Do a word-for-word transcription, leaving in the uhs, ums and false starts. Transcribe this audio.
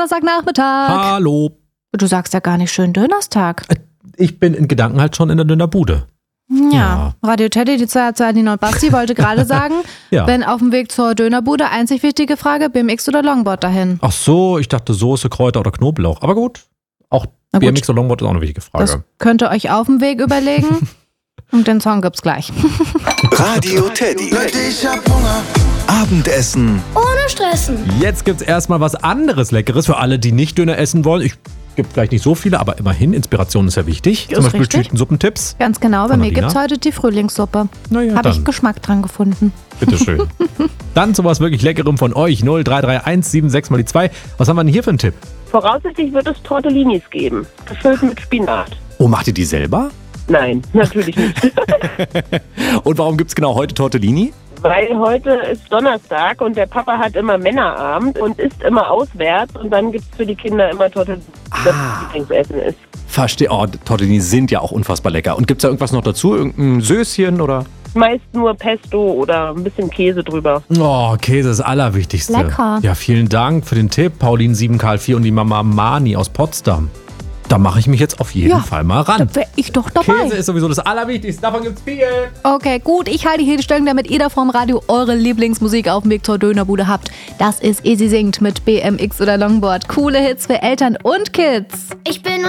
Donnerstagnachmittag. Hallo. Du sagst ja gar nicht schön Dönerstag. Ich bin in Gedanken halt schon in der Dönerbude. Ja, Ja. Radio Teddy, die zwei Nino und Basti wollte gerade sagen, Ja. wenn auf dem Weg zur Dönerbude, einzig wichtige Frage, B M X oder Longboard dahin? Ach so, ich dachte Soße, Kräuter oder Knoblauch. Aber gut, auch Na gut. B M X oder Longboard ist auch eine wichtige Frage. Das könnt ihr euch auf dem Weg überlegen. Und den Song gibt's gleich. Radio Teddy. Leute, ich hab Hunger. Abendessen. Ohne Stressen. Jetzt gibt's erstmal was anderes Leckeres für alle, die nicht Döner essen wollen. Ich gibt vielleicht nicht so viele, aber immerhin, Inspiration ist ja wichtig. Ist Zum Beispiel richtig. Tütensuppentipps. Ganz genau, bei Von mir Alina? gibt's heute die Frühlingssuppe. Naja, Habe ich dann. Geschmack dran gefunden. Bitteschön. Dann sowas wirklich Leckerem von euch. null drei drei eins sieben sechs mal die zwei. Was haben wir denn hier für einen Tipp? Voraussichtlich wird es Tortellinis geben, gefüllt mit Spinat. Oh, macht ihr die selber? Nein, natürlich nicht. Und warum gibt's genau heute Tortellini? Weil heute ist Donnerstag und der Papa hat immer Männerabend und isst immer auswärts und dann gibt es für die Kinder immer Tortellini, das Ah. Lieblingsessen ist. Verstehe. Oh, Tortellini sind ja auch unfassbar lecker. Und gibt's da irgendwas noch dazu? Irgendein Söschen oder? Meist nur Pesto oder ein bisschen Käse drüber. Oh, Käse ist das Allerwichtigste. Lecker. Ja, vielen Dank für den Tipp, Pauline sieben Karl vier und die Mama Mani aus Potsdam. Da mache ich mich jetzt auf jeden Ja, Fall mal ran. Da wäre ich doch dabei. Käse ist sowieso das Allerwichtigste. Davon gibt's viel. Okay, gut, ich halte hier die Stellung, damit ihr da vom Radio eure Lieblingsmusik auf dem Weg zur Dönerbude habt. Das ist Easy Singt mit B M X oder Longboard. Coole Hits für Eltern und Kids. Ich bin